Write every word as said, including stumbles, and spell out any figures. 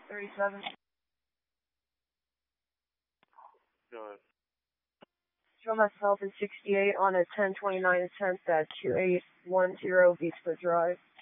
thirty-seven. Go ahead. Show myself in sixty-eight on a ten twenty-nine attempt at two eight one zero Beachfoot Drive.